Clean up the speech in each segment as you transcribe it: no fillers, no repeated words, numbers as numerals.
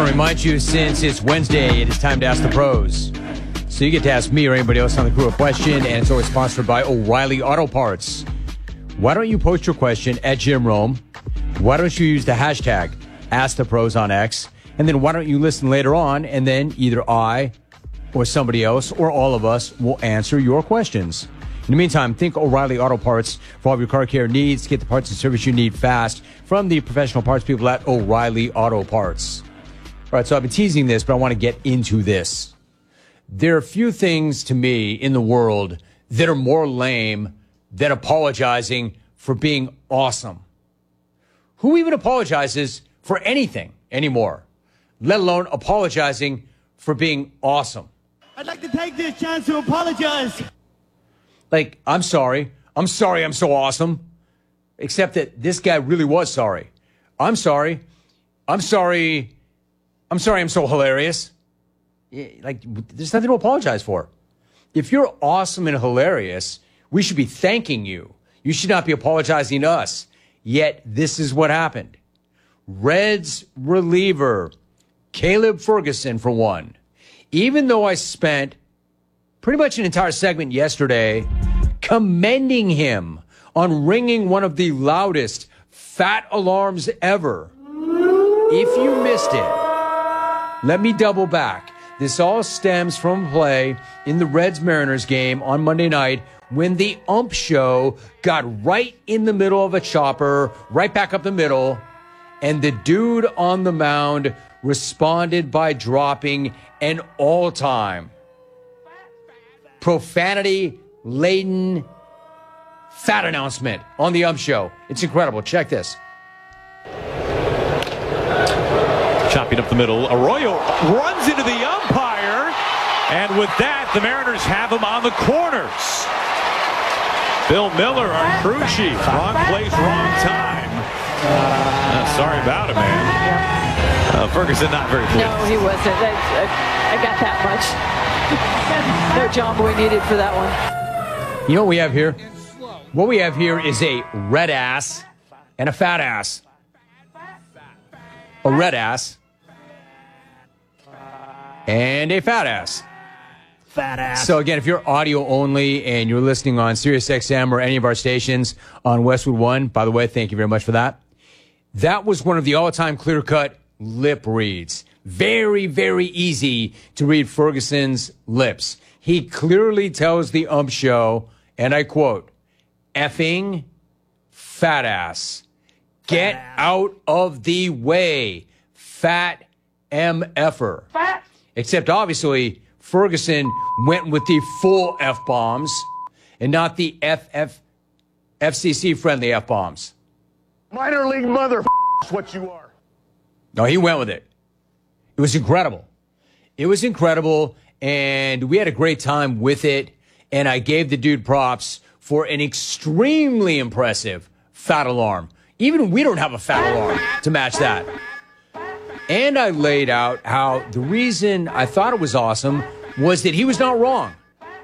want to remind you, since it's Wednesday, it is time to ask the pros. So you get to ask me or anybody else on the crew a question, and it's always sponsored by O'Reilly Auto Parts. Why don't you post your question at Jim Rome? Why don't you use the hashtag AskThePros on X? And then why don't you listen later on, and then either I or somebody else or all of us will answer your questions. In the meantime, think O'Reilly Auto Parts for all of your car care needs. Get the parts and service you need fast from the professional parts people at O'Reilly Auto Parts. All right, so I've been teasing this, but I want to get into this. There are few things to me in the world that are more lame than apologizing for being awesome. Who even apologizes for anything anymore, let alone apologizing for being awesome? I'd like to take this chance to apologize. Like, I'm sorry I'm so awesome. Except that this guy really was sorry. I'm sorry I'm so hilarious. Like, there's nothing to apologize for. If you're awesome and hilarious, we should be thanking you. You should not be apologizing to us. Yet, this is what happened. Reds reliever Caleb Ferguson, for one. Even though I spent pretty much an entire segment yesterday commending him on ringing one of the loudest fat alarms ever. If you missed it, let me double back. This all stems from play in the Reds-Mariners game on Monday night when the ump show got right in the middle of a chopper, right back up the middle, and the dude on the mound responded by dropping an all-time profanity-laden fat announcement on the ump show. It's incredible. Check this. Chopping up the middle. Arroyo runs into the umpire, and with that, the Mariners have him on the corners. Bill Miller, our crew chief. Wrong place, wrong time. Sorry about it, man. Ferguson not very pleased. No, he wasn't. I got that much. No John Boy needed for that one. You know what we have here? What we have here is a red ass and a fat ass. A red ass and a fat ass. Fat ass. So again, if you're audio only and you're listening on SiriusXM or any of our stations on Westwood One, by the way, thank you very much for that. That was one of the all-time clear-cut lip reads. Very, very easy to read Ferguson's lips. He clearly tells the ump show, and I quote, effing fat ass. Get out of the way, fat MFer. Fat. Except obviously, Ferguson went with the full F-bombs and not the FCC-friendly F-bombs. Minor league mother is what you are. No, he went with it. It was incredible. It was incredible, and we had a great time with it, and I gave the dude props for an extremely impressive fat alarm. Even we don't have a fat alarm to match that. And I laid out how the reason I thought it was awesome was that he was not wrong.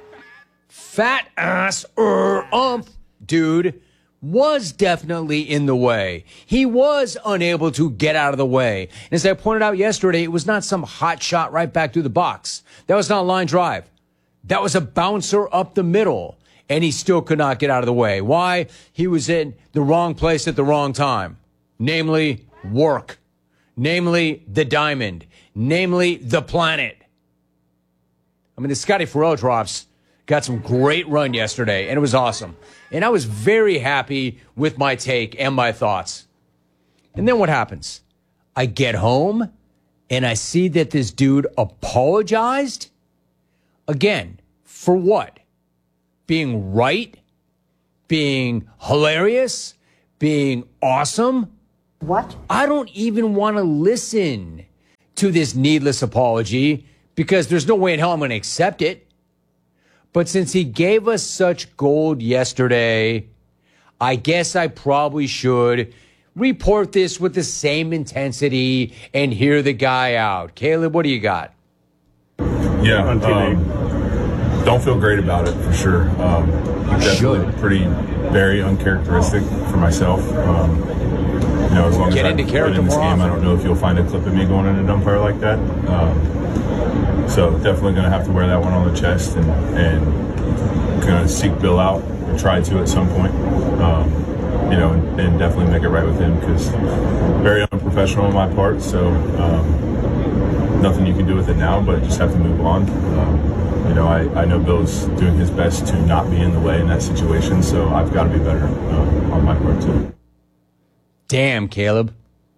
Fat ass ump dude was definitely in the way. He was unable to get out of the way. And as I pointed out yesterday, it was not some hot shot right back through the box. That was not a line drive. That was a bouncer up the middle. And he still could not get out of the way. Why? He was in the wrong place at the wrong time. Namely, work. Namely, the diamond. Namely, the planet. I mean, the Scotty Farrell drops got some great run yesterday, and it was awesome. And I was very happy with my take and my thoughts. And then what happens? I get home, and I see that this dude apologized? Again, for what? Being right? Being hilarious? Being awesome? What? I don't even want to listen to this needless apology because there's no way in hell I'm going to accept it. But since he gave us such gold yesterday, I guess I probably should report this with the same intensity and hear the guy out. Caleb, what do you got? Yeah, don't feel great about it for sure. Definitely pretty, very uncharacteristic for myself. as long Get as into I character play in this more game, often. I don't know if you'll find a clip of me going into umpire like that. So definitely going to have to wear that one on the chest and going to seek Bill out or try to at some point. And definitely make it right with him because very unprofessional on my part. So nothing you can do with it now, but just have to move on. I know Bill's doing his best to not be in the way in that situation, so I've got to be better on my part too. Damn, Caleb.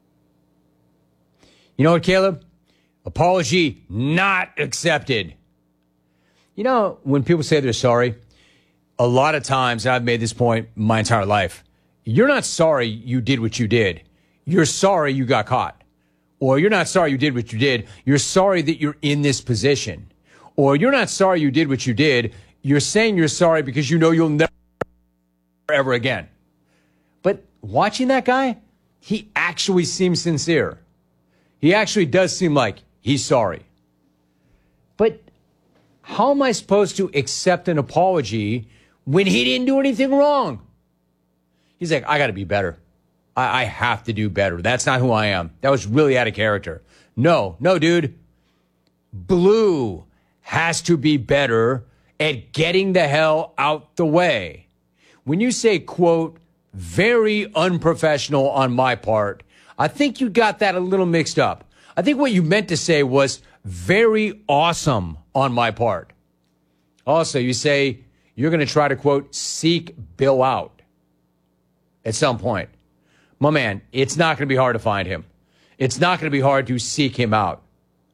You know what, Caleb? Apology not accepted. You know, when people say they're sorry, a lot of times, and I've made this point my entire life, you're not sorry you did what you did. You're sorry you got caught. Or you're not sorry you did what you did. You're sorry that you're in this position. Or you're not sorry you did what you did. You're saying you're sorry because you know you'll never ever again. But watching that guy, he actually seems sincere. He actually does seem like he's sorry. But how am I supposed to accept an apology when he didn't do anything wrong? He's like, I got to be better. I have to do better. That's not who I am. That was really out of character. No, dude. Blue has to be better at getting the hell out the way. When you say, quote, very unprofessional on my part, I think you got that a little mixed up. I think what you meant to say was very awesome on my part. Also, you say you're going to try to, quote, seek Bill out at some point. My man, it's not going to be hard to find him. It's not going to be hard to seek him out.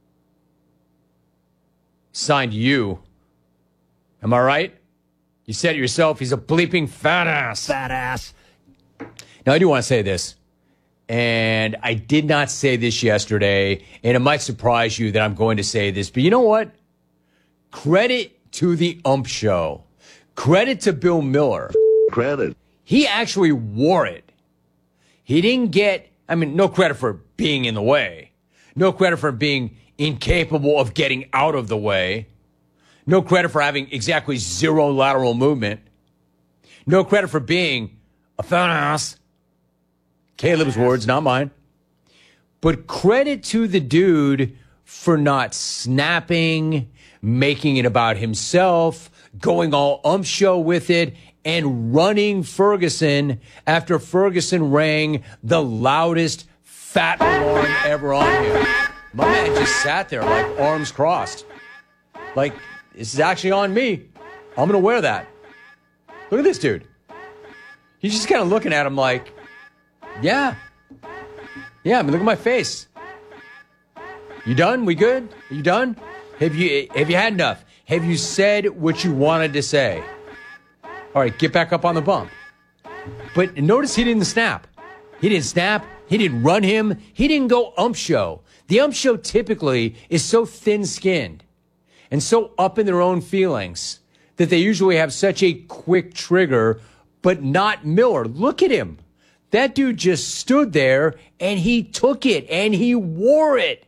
Signed you. Am I right? You said it yourself. He's a bleeping fat ass. Fat ass. Now, I do want to say this. And I did not say this yesterday. And it might surprise you that I'm going to say this. But you know what? Credit to the ump show. Credit to Bill Miller. Credit. He actually wore it. He didn't get, no credit for being in the way. No credit for being incapable of getting out of the way. No credit for having exactly zero lateral movement. No credit for being a fat ass. Caleb's words, not mine. But credit to the dude for not snapping, making it about himself, going all ump show with it, and running Ferguson after Ferguson rang the loudest fat alarm ever on him. My man just sat there like arms crossed. Like, this is actually on me. I'm going to wear that. Look at this dude. He's just kind of looking at him like, yeah, look at my face. You done? We good? Are you done? Have you had enough? Have you said what you wanted to say? All right, get back up on the bump. But notice he didn't snap. He didn't snap. He didn't run him. He didn't go ump show. The ump show typically is so thin-skinned and so up in their own feelings that they usually have such a quick trigger, but not Miller. Look at him. That dude just stood there and he took it and he wore it.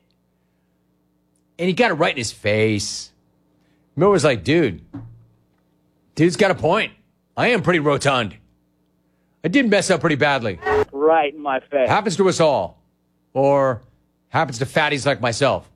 And he got it right in his face. Miller was like, dude's got a point. I am pretty rotund. I did mess up pretty badly. Right in my face. Happens to us all. Or happens to fatties like myself.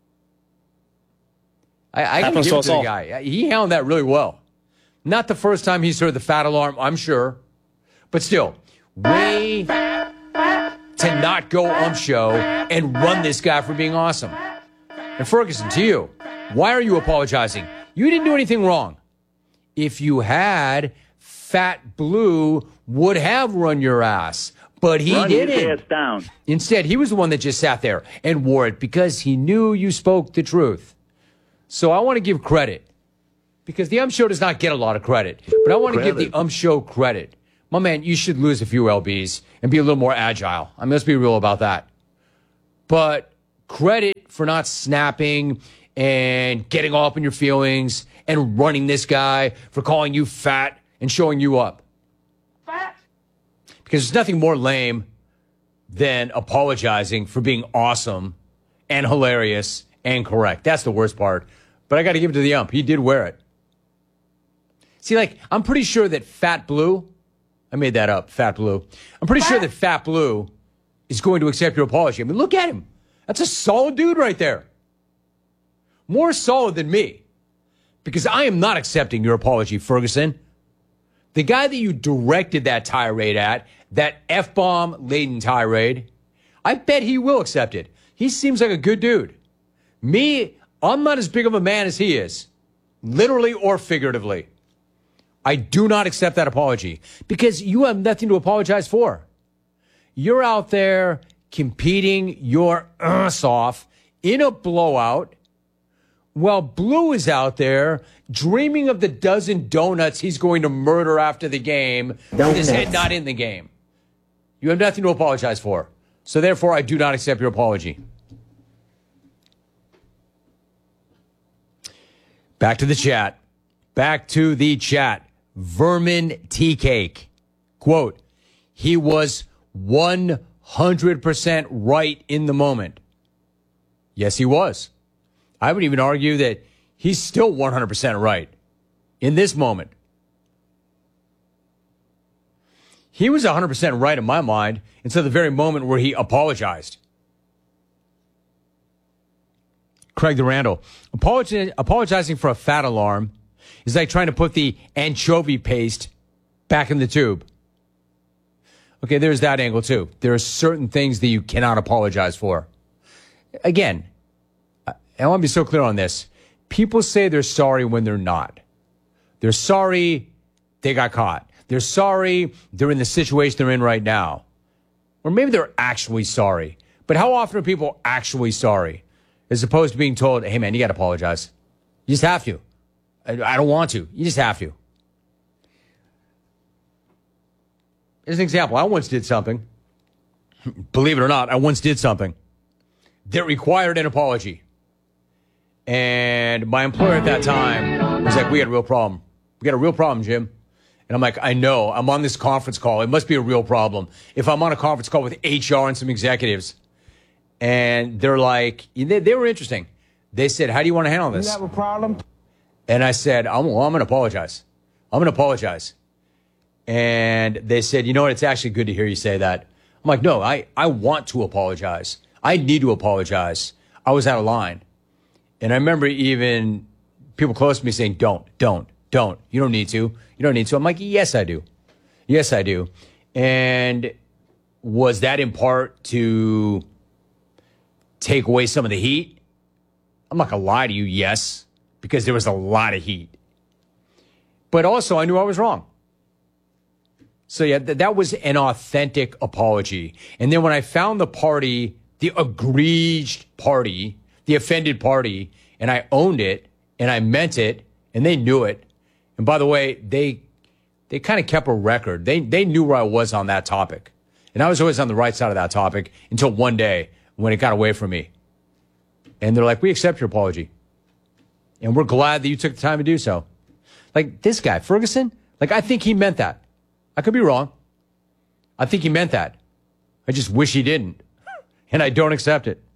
I can give it to the guy. He handled that really well. Not the first time he's heard the fat alarm, I'm sure. But still, way to not go ump show and run this guy for being awesome. And Ferguson, to you, why are you apologizing? You didn't do anything wrong. If you had, Fat Blue would have run your ass. But he didn't. His ass down. Instead, he was the one that just sat there and wore it because he knew you spoke the truth. So I want to give credit. Because the ump show does not get a lot of credit. But I want to give the ump show credit. My man, you should lose a few LBs and be a little more agile. Let's be real about that. But credit for not snapping and getting all up in your feelings and running this guy for calling you fat and showing you up. Because there's nothing more lame than apologizing for being awesome and hilarious and correct. That's the worst part. But I got to give it to the ump. He did wear it. See, I'm pretty sure that Fat Blue, I made that up, Fat Blue. I'm pretty sure that Fat Blue is going to accept your apology. I mean, look at him. That's a solid dude right there. More solid than me. Because I am not accepting your apology, Ferguson. The guy that you directed that tirade at, that F-bomb laden tirade, I bet he will accept it. He seems like a good dude. Me, I'm not as big of a man as he is. Literally or figuratively. I do not accept that apology because you have nothing to apologize for. You're out there competing your ass off in a blowout while Blue is out there dreaming of the dozen donuts he's going to murder after the game with his head not in the game. You have nothing to apologize for. So therefore, I do not accept your apology. Back to the chat. Back to the chat. Vermin Tea Cake. Quote, he was 100% right in the moment. Yes, he was. I would even argue that he's still 100% right in this moment. He was 100% right in my mind until the very moment where he apologized. Craig Durandal, apologizing for a fat alarm is like trying to put the anchovy paste back in the tube. Okay, there's that angle too. There are certain things that you cannot apologize for. Again, I want to be so clear on this. People say they're sorry when they're not. They're sorry they got caught. They're sorry they're in the situation they're in right now. Or maybe they're actually sorry. But how often are people actually sorry? As opposed to being told, hey man, you got to apologize. You just have to. I don't want to. You just have to. As an example, I once did something. Believe it or not, I once did something that required an apology. And my employer at that time was like, we had a real problem. We got a real problem, Jim. And I'm like, I know. I'm on this conference call. It must be a real problem. If I'm on a conference call with HR and some executives, and they're like, they were interesting. They said, how do you want to handle this? You have a problem? And I said, I'm going to apologize. I'm going to apologize. And they said, you know what? It's actually good to hear you say that. I'm like, no, I want to apologize. I need to apologize. I was out of line. And I remember even people close to me saying, don't. You don't need to. You don't need to. I'm like, yes, I do. Yes, I do. And was that in part to take away some of the heat? I'm not going to lie to you, yes, because there was a lot of heat. But also, I knew I was wrong. So, yeah, that was an authentic apology. And then when I found the party, the aggrieved party, the offended party, and I owned it, and I meant it, and they knew it. And by the way, they kind of kept a record. They knew where I was on that topic. And I was always on the right side of that topic until one day when it got away from me. And they're like, we accept your apology. And we're glad that you took the time to do so. Like this guy, Ferguson, like I think he meant that. I could be wrong. I think he meant that. I just wish he didn't. And I don't accept it.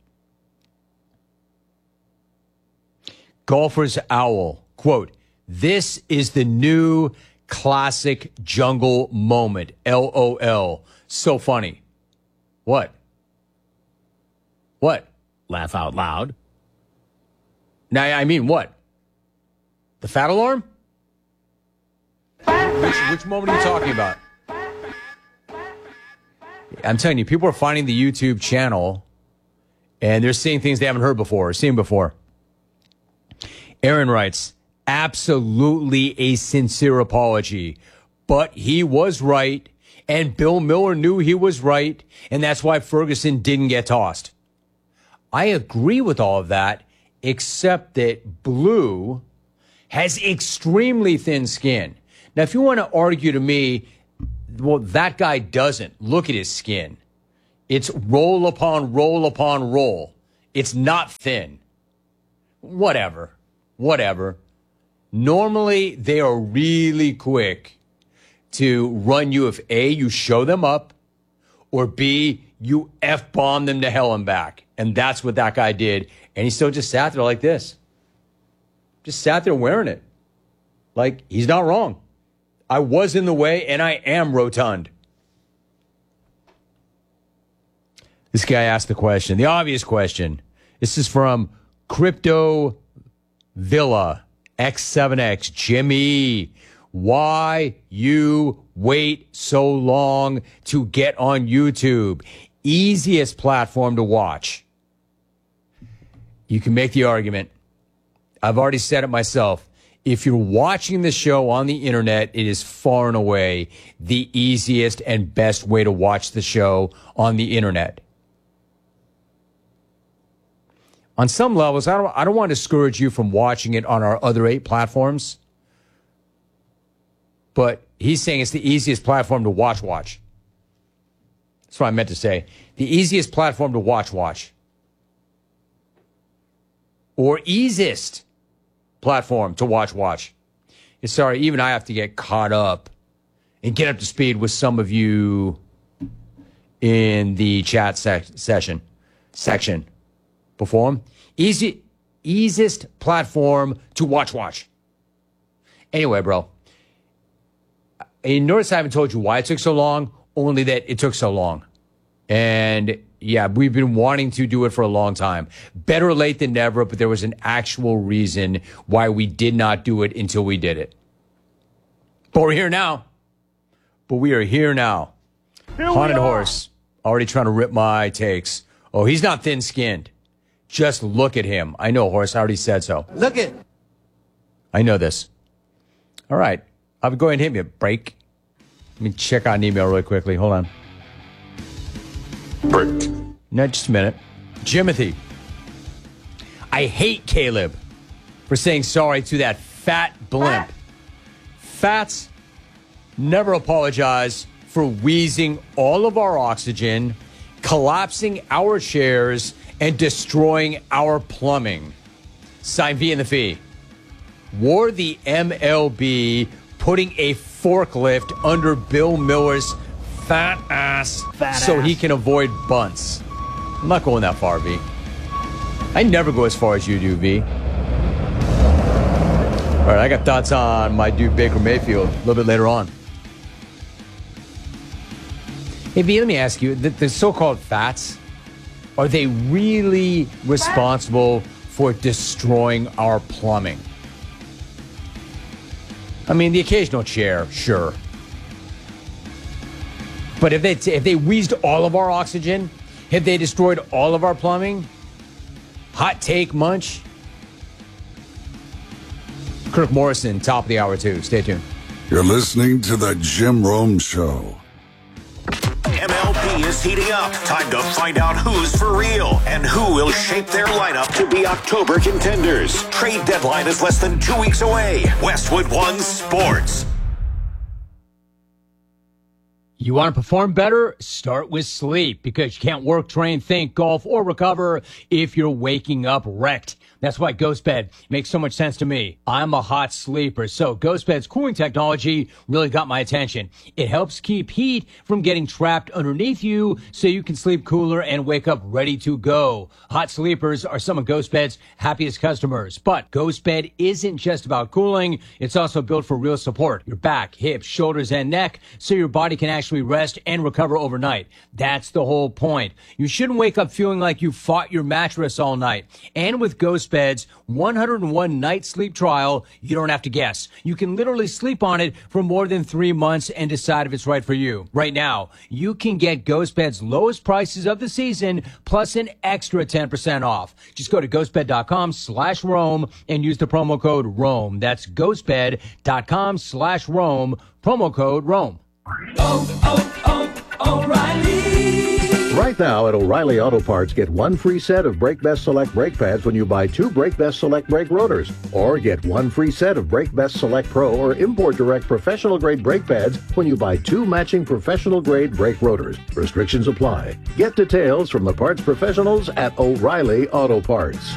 Golfer's Owl, quote, this is the new classic jungle moment. LOL. So funny. What? What? Laugh out loud. Now, I mean what? The fat alarm? Which moment are you talking about? I'm telling you, people are finding the YouTube channel and they're seeing things they haven't heard before or seen before. Aaron writes, absolutely a sincere apology, but he was right, and Bill Miller knew he was right, and that's why Ferguson didn't get tossed. I agree with all of that, except that Blue has extremely thin skin. Now, if you want to argue to me, well, that guy doesn't. Look at his skin. It's roll upon roll upon roll. It's not thin. Whatever. Normally, they are really quick to run you if A, you show them up, or B, you F-bomb them to hell and back. And that's what that guy did. And he still just sat there like this. Just sat there wearing it. Like, he's not wrong. I was in the way, and I am rotund. This guy asked the question, the obvious question. This is from Crypto Villa X7X. Jimmy, why you wait so long to get on YouTube? Easiest platform to watch. You can make the argument. I've already said it myself. If you're watching the show on the internet, it is far and away the easiest and best way to watch the show on the internet. On some levels, I don't want to discourage you from watching it on our other 8 platforms. But he's saying it's the easiest platform to watch. That's what I meant to say. The easiest platform to watch. Or easiest platform to watch. Sorry, even I have to get caught up and get up to speed with some of you in the chat section. Perform. Easiest platform to watch. Anyway, bro. You notice I haven't told you why it took so long, only that it took so long. And yeah, we've been wanting to do it for a long time. Better late than never, but there was an actual reason why we did not do it until we did it. But we're here now. Haunted Horse, already trying to rip my takes. Oh, he's not thin-skinned. Just look at him. I know, Horse. I already said so. Look it. I know this. All right. I'll go ahead and hit me a break. Let me check out an email really quickly. Hold on. Break. No, just a minute. Jimothy. I hate Caleb for saying sorry to that fat blimp. Fats never apologize for wheezing all of our oxygen, collapsing our chairs, and destroying our plumbing. Sign V in the fee. Wore the MLB putting a forklift under Bill Miller's fat ass so he can avoid bunts. I'm not going that far, V. I never go as far as you do, V. All right, I got thoughts on my dude Baker Mayfield a little bit later on. Hey, V, let me ask you, the so-called fats, are they really responsible for destroying our plumbing? I mean, the occasional chair, sure. But if they wheezed all of our oxygen, have they destroyed all of our plumbing? Hot take, Munch. Kirk Morrison, top of the hour, too. Stay tuned. You're listening to The Jim Rome Show. MLB is heating up. Time to find out who's for real and who will shape their lineup to be October contenders. Trade deadline is less than 2 weeks away. Westwood One Sports. You want to perform better? Start with sleep, because you can't work, train, think, golf, or recover if you're waking up wrecked. That's why GhostBed makes so much sense to me. I'm a hot sleeper, so GhostBed's cooling technology really got my attention. It helps keep heat from getting trapped underneath you so you can sleep cooler and wake up ready to go. Hot sleepers are some of GhostBed's happiest customers. But GhostBed isn't just about cooling. It's also built for real support. Your back, hips, shoulders, and neck, so your body can actually rest and recover overnight. That's the whole point. You shouldn't wake up feeling like you fought your mattress all night. And with GhostBed's 101 night sleep trial, you don't have to guess. You can literally sleep on it for more than 3 months and decide if it's right for you. Right now, you can get GhostBed's lowest prices of the season plus an extra 10% off. Just go to ghostbed.com/Rome and use the promo code Rome. That's ghostbed.com/Rome, promo code Rome. O'Reilly. Right now at O'Reilly Auto Parts, get one free set of Brake Best Select brake pads when you buy 2 Brake Best Select brake rotors. Or get one free set of Brake Best Select Pro or Import Direct professional grade brake pads when you buy 2 matching professional grade brake rotors. Restrictions apply. Get details from the parts professionals at O'Reilly Auto Parts.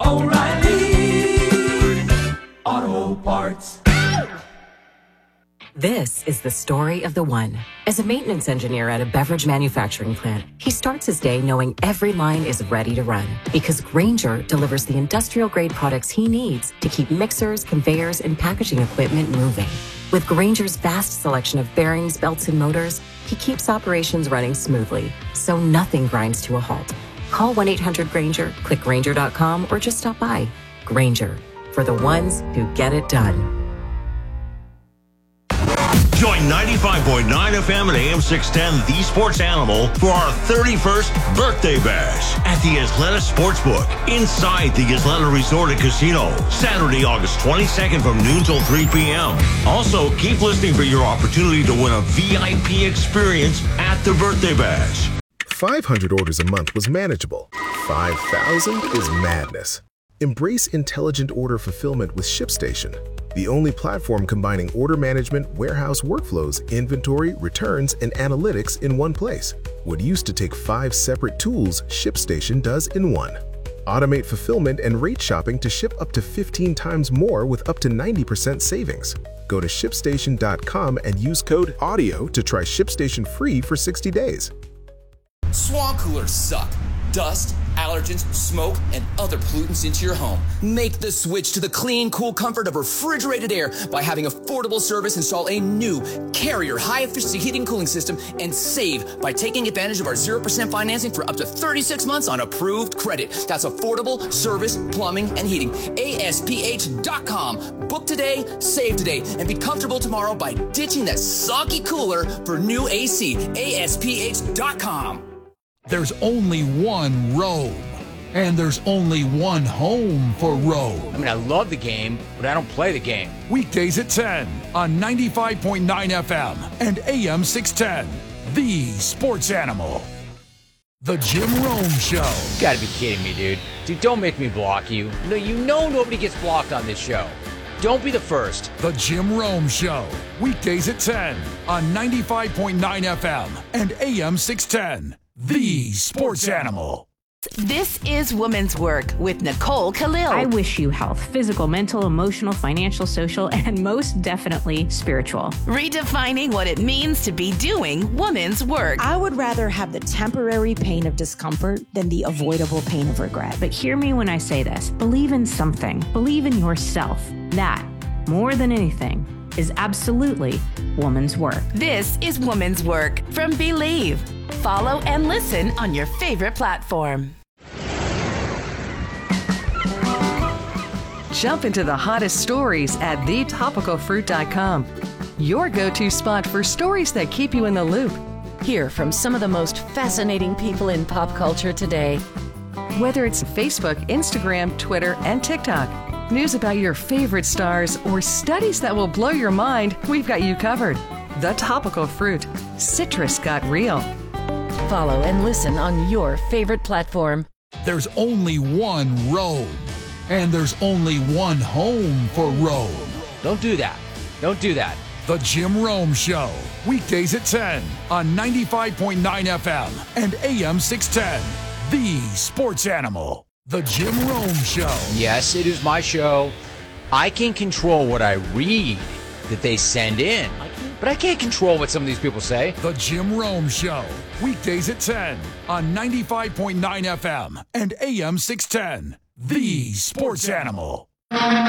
O'Reilly Auto Parts. This is the story of the one. As a maintenance engineer at a beverage manufacturing plant, he starts his day knowing every line is ready to run because Grainger delivers the industrial-grade products he needs to keep mixers, conveyors, and packaging equipment moving. With Grainger's vast selection of bearings, belts, and motors, he keeps operations running smoothly, so nothing grinds to a halt. Call 1-800-GRAINGER, click Grainger.com, or just stop by. Grainger, for the ones who get it done. Join 95.9 FM and AM 610, The Sports Animal, for our 31st birthday bash at the Isleta Sportsbook inside the Isleta Resort and Casino, Saturday, August 22nd from noon till 3 p.m. Also, keep listening for your opportunity to win a VIP experience at the birthday bash. 500 orders a month was manageable. 5,000 is madness. Embrace intelligent order fulfillment with ShipStation, the only platform combining order management, warehouse workflows, inventory, returns, and analytics in one place. What used to take 5 separate tools, ShipStation does in one. Automate fulfillment and rate shopping to ship up to 15 times more with up to 90% savings. Go to ShipStation.com and use code AUDIO to try ShipStation free for 60 days. Swamp coolers suck. Dust, allergens, smoke, and other pollutants into your home. Make the switch to the clean, cool comfort of refrigerated air by having affordable service install a new Carrier high-efficiency heating and cooling system and save by taking advantage of our 0% financing for up to 36 months on approved credit. That's affordable service, plumbing, and heating. ASPH.com. Book today, save today, and be comfortable tomorrow by ditching that soggy cooler for new AC. ASPH.com. There's only one Rome, and there's only one home for Rome. I mean, I love the game, but I don't play the game. Weekdays at 10 on 95.9 FM and AM 610. The Sports Animal. The Jim Rome Show. You gotta be kidding me, dude. Dude, don't make me block you. No, you know nobody gets blocked on this show. Don't be the first. The Jim Rome Show. Weekdays at 10 on 95.9 FM and AM 610. The Sports Animal. This is Woman's Work with Nicole Khalil. I wish you health, physical, mental, emotional, financial, social, and most definitely spiritual. Redefining what it means to be doing woman's work. I would rather have the temporary pain of discomfort than the avoidable pain of regret. But hear me when I say this. Believe in something. Believe in yourself. That, more than anything, is absolutely woman's work. This is Woman's Work from Believe. Follow and listen on your favorite platform. Jump into the hottest stories at thetopicalfruit.com. Your go-to spot for stories that keep you in the loop. Hear from some of the most fascinating people in pop culture today. Whether it's Facebook, Instagram, Twitter, and TikTok, news about your favorite stars, or studies that will blow your mind, we've got you covered. The Topical Fruit. Citrus got real. Follow and listen on your favorite platform. There's only one Rome, and there's only one home for Rome. Don't do that. Don't do that. The Jim Rome Show. Weekdays at 10 on 95.9 FM and AM 610. The Sports Animal. The Jim Rome Show. Yes, it is my show. I can control what I read that they send in, but I can't control what some of these people say. The Jim Rome Show. Weekdays at 10 on 95.9 FM and AM 610. The Sports Animal.